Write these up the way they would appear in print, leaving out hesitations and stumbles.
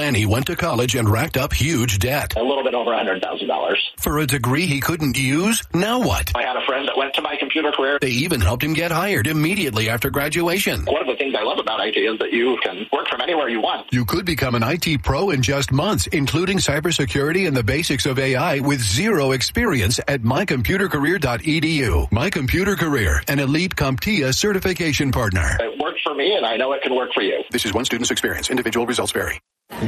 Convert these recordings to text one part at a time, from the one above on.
Lanny went to college and racked up huge debt. A little bit over $100,000. For a degree he couldn't use? Now what? I had a friend that went to My Computer Career. They even helped him get hired immediately after graduation. One of the things I love about IT is that you can work from anywhere you want. You could become an IT pro in just months, including cybersecurity and the basics of AI with zero experience at mycomputercareer.edu. My Computer Career, an elite CompTIA certification partner. It worked for me, and I know it can work for you. This is one student's experience. Individual results vary.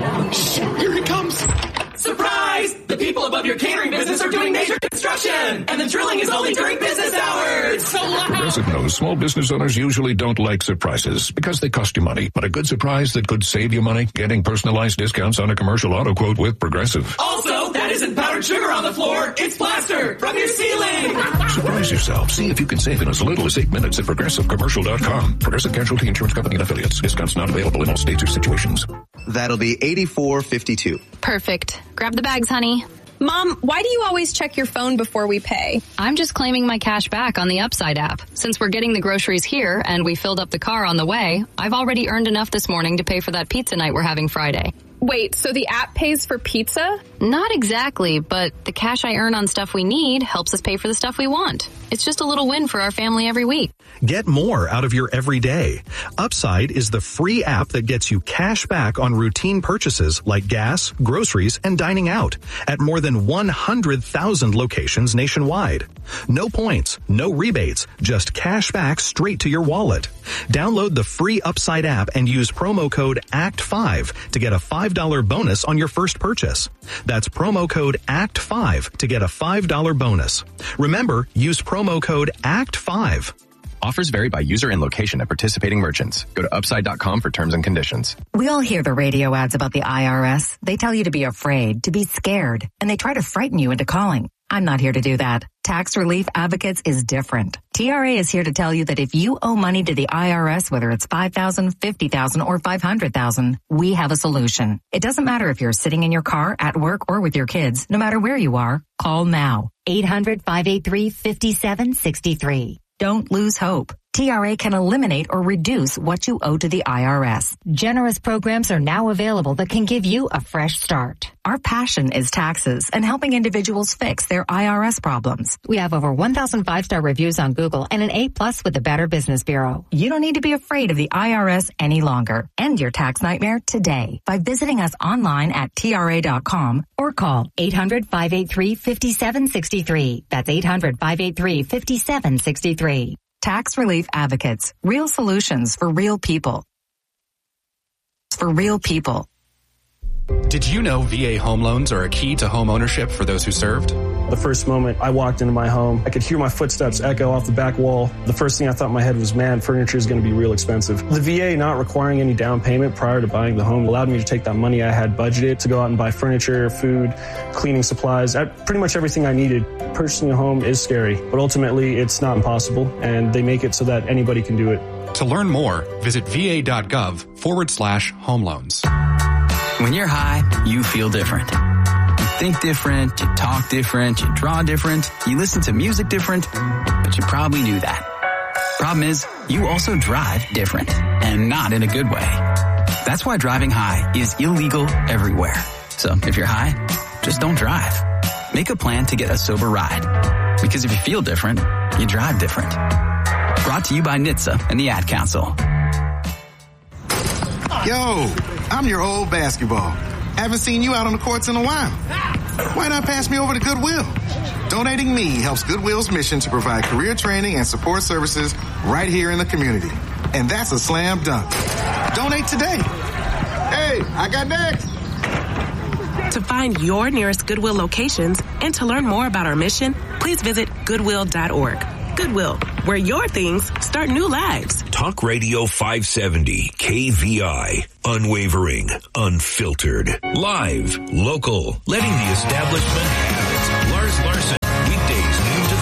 Here he comes. Surprise! The people above your catering business are doing major construction, and the drilling is only during business hours. It's so loud. Progressive knows small business owners usually don't like surprises because they cost you money. But a good surprise that could save you money, getting personalized discounts on a commercial auto quote with Progressive. Also, that isn't powdered sugar on the floor. It's plaster from your ceiling. Surprise yourself. See if you can save in as little as 8 minutes at ProgressiveCommercial.com. Progressive Casualty Insurance Company and Affiliates. Discounts not available in all states or situations. That'll be $84.52. Perfect. Grab the bags, honey. Mom, why do you always check your phone before we pay? I'm just claiming my cash back on the Upside app. Since we're getting the groceries here and we filled up the car on the way, I've already earned enough this morning to pay for that pizza night we're having Friday. Wait, so the app pays for pizza? Not exactly, but the cash I earn on stuff we need helps us pay for the stuff we want. It's just a little win for our family every week. Get more out of your everyday. Upside is the free app that gets you cash back on routine purchases like gas, groceries, and dining out at more than 100,000 locations nationwide. No points, no rebates, just cash back straight to your wallet. Download the free Upside app and use promo code ACT5 to get a $5 bonus on your first purchase. That's promo code ACT5 to get a $5 bonus. Remember, use promo code ACT5. Offers vary by user and location at participating merchants. Go to upside.com for terms and conditions. We all hear the radio ads about the IRS. They tell you to be afraid, to be scared, and they try to frighten you into calling. I'm not here to do that. Tax Relief Advocates is different. TRA is here to tell you that if you owe money to the IRS, whether it's $5,000, $50,000, or $500,000, we have a solution. It doesn't matter if you're sitting in your car, at work, or with your kids. No matter where you are, call now. 800-583-5763. Don't lose hope. TRA can eliminate or reduce what you owe to the IRS. Generous programs are now available that can give you a fresh start. Our passion is taxes and helping individuals fix their IRS problems. We have over 1,000 5-star reviews on Google and an A+ with the Better Business Bureau. You don't need to be afraid of the IRS any longer. End your tax nightmare today by visiting us online at TRA.com or call 800-583-5763. That's 800-583-5763. Tax Relief Advocates. Real solutions for real people. For real people. Did you know VA home loans are a key to home ownership for those who served? The first moment I walked into my home, I could hear my footsteps echo off the back wall. The first thing I thought in my head was, man, furniture is going to be real expensive. The VA not requiring any down payment prior to buying the home allowed me to take that money I had budgeted to go out and buy furniture, food, cleaning supplies, pretty much everything I needed. Purchasing a home is scary, but ultimately it's not impossible, and they make it so that anybody can do it. To learn more, visit va.gov/home loans. When you're high, you feel different. You think different, you talk different, you draw different, you listen to music different, but you probably knew that. Problem is, you also drive different, and not in a good way. That's why driving high is illegal everywhere. So if you're high, just don't drive. Make a plan to get a sober ride. Because if you feel different, you drive different. Brought to you by NHTSA and the Ad Council. Yo, I'm your old basketball. Haven't seen you out on the courts in a while. Why not pass me over to Goodwill? Donating me helps Goodwill's mission to provide career training and support services right here in the community. And that's a slam dunk. Donate today. Hey, I got next. To find your nearest Goodwill locations and to learn more about our mission, please visit Goodwill.org. Goodwill, where your things start new lives. Talk Radio 570, KVI. Unwavering, unfiltered, live, local, letting the establishment have its Lars Larson. Weekdays noon to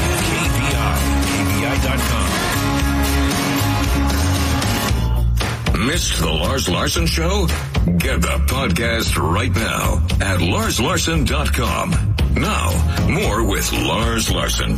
3, KVI. Missed the Lars Larson Show? Get the podcast right now at larslarson.com. Now, more with Lars Larson.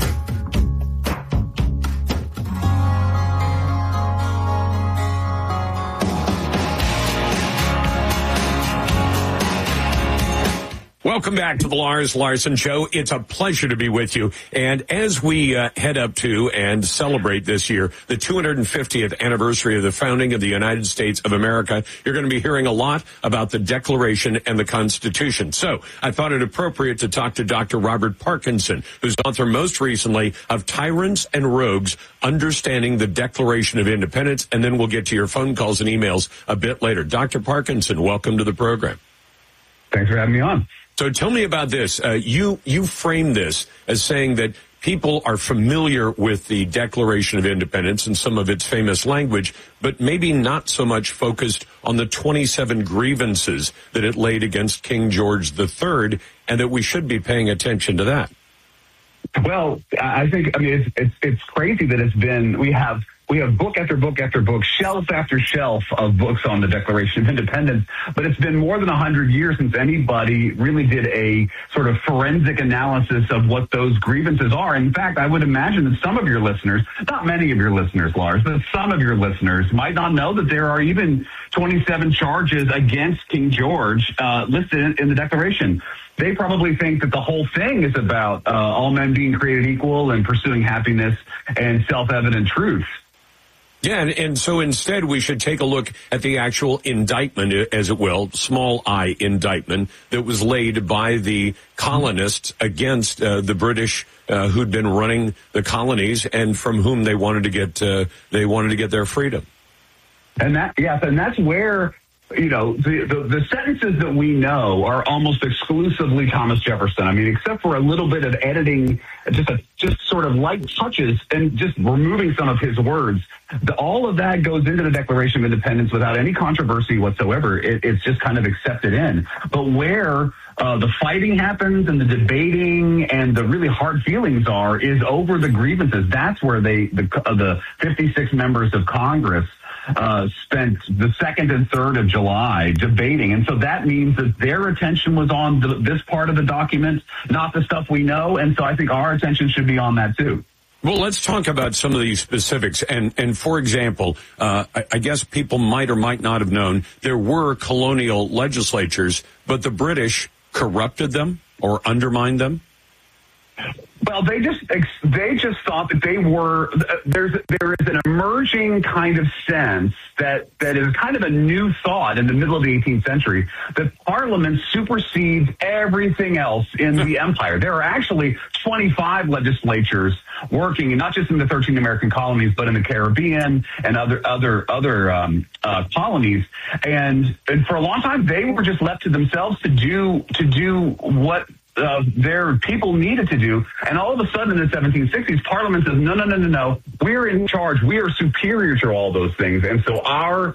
Welcome back to the Lars Larson Show. It's a pleasure to be with you. And as we head up to and celebrate this year, the 250th anniversary of the founding of the United States of America, you're going to be hearing a lot about the Declaration and the Constitution. So I thought it appropriate to talk to Dr. Robert Parkinson, who's author most recently of Tyrants and Rogues, Understanding the Declaration of Independence. And then we'll get to your phone calls and emails a bit later. Dr. Parkinson, welcome to the program. Thanks for having me on. So tell me about this. You frame this as saying that people are familiar with the Declaration of Independence and some of its famous language, but maybe not so much focused on the 27 grievances that it laid against King George III, and that we should be paying attention to that. Well, I think, it's crazy that it's been, we have book after book after book, shelf after shelf of books on the Declaration of Independence, but it's been more than 100 years since anybody really did a sort of forensic analysis of what those grievances are. In fact, I would imagine that some of your listeners, not many of your listeners, Lars, but some of your listeners might not know that there are even 27 charges against King George listed in the Declaration. They probably think that the whole thing is about all men being created equal and pursuing happiness and self-evident truth. Yeah, and so instead we should take a look at the actual indictment, as it will, small I indictment, that was laid by the colonists against the British who'd been running the colonies and from whom they wanted to get their freedom. And that's where, you know, the sentences that we know are almost exclusively Thomas Jefferson. I mean, except for a little bit of editing, just sort of light touches and just removing some of his words. All of that goes into the Declaration of Independence without any controversy whatsoever. It's just kind of accepted in. But where the fighting happens and the debating and the really hard feelings are is over the grievances. That's where the 56 members of Congress spent the 2nd and 3rd of July debating. And so that means that their attention was on this part of the document, not the stuff we know. And so I think our attention should be on that too. Well, let's talk about some of these specifics. And for example, I guess people might or might not have known there were colonial legislatures, but the British corrupted them or undermined them. Well, they just thought that they were. There is an emerging kind of sense that is kind of a new thought in the middle of the 18th century that Parliament supersedes everything else in the empire. There are actually 25 legislatures working, not just in the 13 American colonies, but in the Caribbean and other colonies. And for a long time, they were just left to themselves to do what their people needed to do. And all of a sudden in the 1760s, Parliament says, no, we're in charge. We are superior to all those things. And so our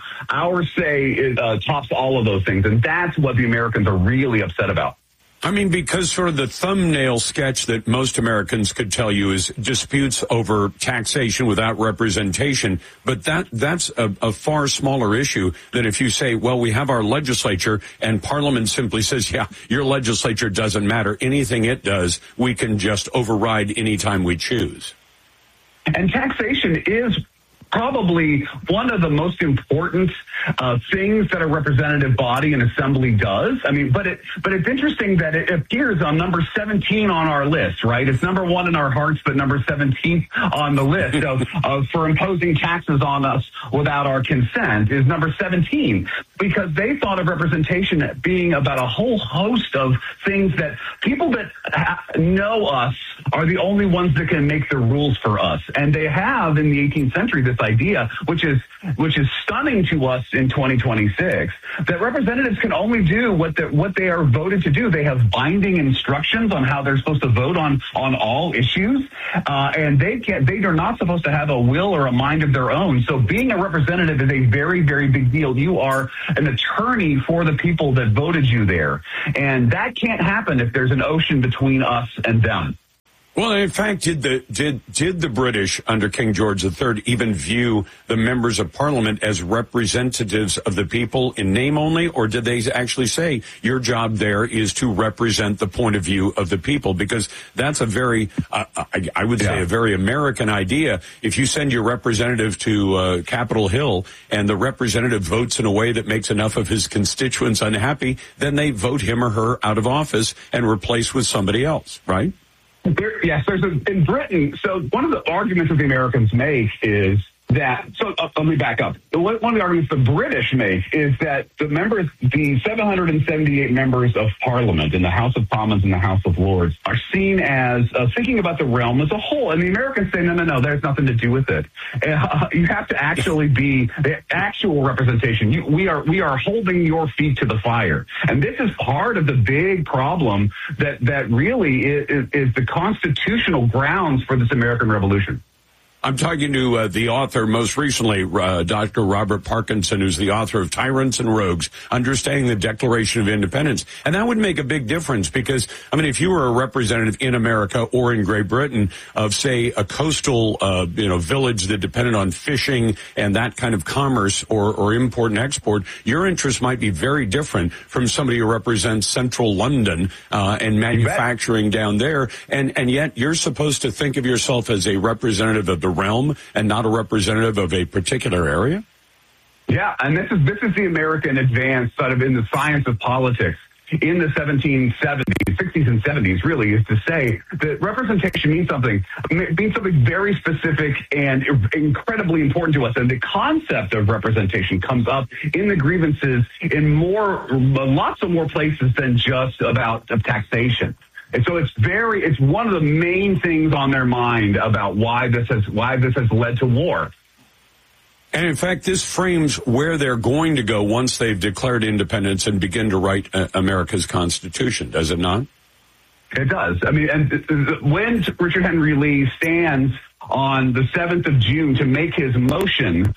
say tops all of those things. And that's what the Americans are really upset about. I mean, because sort of the thumbnail sketch that most Americans could tell you is disputes over taxation without representation. But that's a far smaller issue than if you say, well, we have our legislature and Parliament simply says, yeah, your legislature doesn't matter. Anything it does, we can just override anytime we choose. And taxation is probably one of the most important things that a representative body and assembly does. I mean, but it's interesting that it appears on number 17 on our list, right? It's number 1 in our hearts, but number 17 on the list of for imposing taxes on us without our consent is number 17, because they thought of representation being about a whole host of things that people that know us are the only ones that can make the rules for us. And they have in the 18th century this idea, which is stunning to us in 2026, that representatives can only do what they are voted to do. They have binding instructions on how they're supposed to vote on all issues, and they are not supposed to have a will or a mind of their own. So being a representative is a very, very big deal. You are an attorney for the people that voted you there, and that can't happen if there's an ocean between us and them. Well, in fact, did the British under King George III even view the members of Parliament as representatives of the people in name only, or did they actually say your job there is to represent the point of view of the people? Because that's a very, I would say, a very American idea. If you send your representative to Capitol Hill and the representative votes in a way that makes enough of his constituents unhappy, then they vote him or her out of office and replace with somebody else, right? Yes, in Britain. So one of the arguments that the Americans make is that. So let me back up. One of the arguments the British make is that the 778 members of Parliament in the House of Commons and the House of Lords are seen as thinking about the realm as a whole, and the Americans say no, there's nothing to do with it. You have to actually be the actual representation. We are holding your feet to the fire, and this is part of the big problem that really is the constitutional grounds for this American Revolution. I'm talking to the author most recently, Dr. Robert Parkinson, who's the author of Tyrants and Rogues, Understanding the Declaration of Independence. And that would make a big difference because, I mean, if you were a representative in America or in Great Britain of, say, a coastal, village that depended on fishing and that kind of commerce or import and export, your interests might be very different from somebody who represents central London and manufacturing down there. And yet you're supposed to think of yourself as a representative of the realm and not a representative of a particular area? Yeah, and this is the American advance sort of in the science of politics in the 1770s, 60s and 70s, really, is to say that representation means something very specific and incredibly important to us. And the concept of representation comes up in the grievances in lots of more places than just about taxation. And so it's one of the main things on their mind about why this has led to war. And in fact, this frames where they're going to go once they've declared independence and begin to write America's Constitution, does it not? It does. I mean, and when Richard Henry Lee stands on the 7th of June to make his motion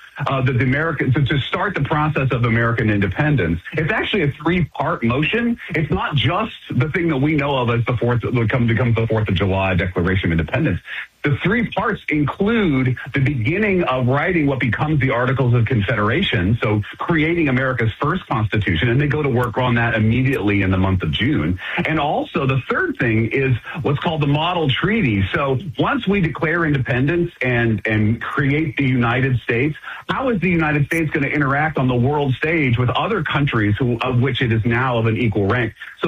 to start the process of American independence, it's actually a 3-part motion. It's not just the thing that we know of as becomes the 4th of July Declaration of Independence. The 3 parts include the beginning of writing what becomes the Articles of Confederation, so creating America's first constitution, and they go to work on that immediately in the month of June. And also the third thing is what's called the Model Treaty. So once we declare independence and create the United States, how is the United States going to interact on the world stage with other countries of which it is now of an equal rank? So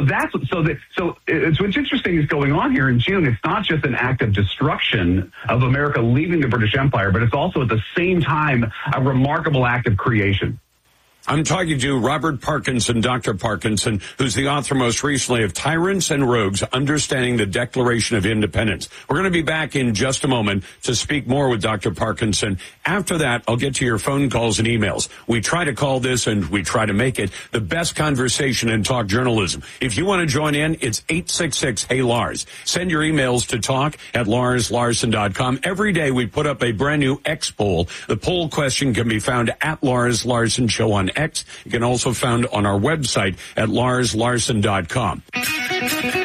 what's interesting is going on here in June. It's not just an act of destruction of America leaving the British Empire, but it's also at the same time a remarkable act of creation. I'm talking to Robert Parkinson, Dr. Parkinson, who's the author most recently of Tyrants and Rogues, Understanding the Declaration of Independence. We're going to be back in just a moment to speak more with Dr. Parkinson. After that, I'll get to your phone calls and emails. We try to call this and we try to make it the best conversation in talk journalism. If you want to join in, it's 866-HEY-LARS. Send your emails to talk@LarsLarson.com. Every day we put up a brand new X poll. The poll question can be found at Lars Larson Show on X. You can also find on our website at LarsLarson.com.